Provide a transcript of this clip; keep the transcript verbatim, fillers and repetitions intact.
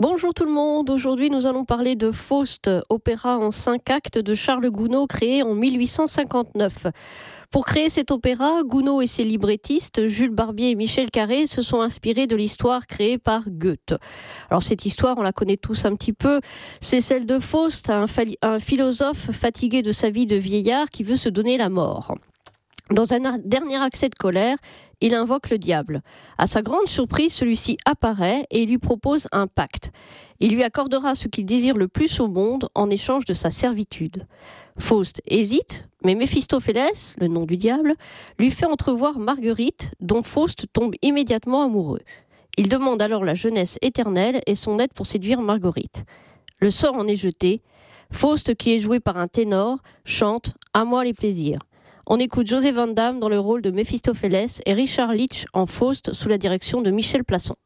Bonjour tout le monde, aujourd'hui nous allons parler de Faust, opéra en cinq actes de Charles Gounod créé en mille huit cent cinquante-neuf. Pour créer cet opéra, Gounod et ses librettistes, Jules Barbier et Michel Carré, se sont inspirés de l'histoire créée par Goethe. Alors cette histoire, on la connaît tous un petit peu, c'est celle de Faust, un, fa- un philosophe fatigué de sa vie de vieillard qui veut se donner la mort. Dans un dernier accès de colère, il invoque le diable. À sa grande surprise, celui-ci apparaît et lui propose un pacte. Il lui accordera ce qu'il désire le plus au monde en échange de sa servitude. Faust hésite, mais Méphistophélès, le nom du diable, lui fait entrevoir Marguerite, dont Faust tombe immédiatement amoureux. Il demande alors la jeunesse éternelle et son aide pour séduire Marguerite. Le sort en est jeté. Faust, qui est joué par un ténor, chante « À moi les plaisirs ». On écoute José Van Damme dans le rôle de Méphistophélès et Richard Leach en Faust sous la direction de Michel Plasson.